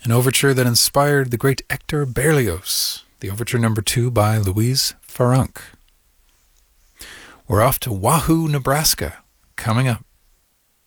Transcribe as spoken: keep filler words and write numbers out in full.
an overture that inspired the great Hector Berlioz, the overture number two by Louise Farunk. We're off to Wahoo, Nebraska, coming up.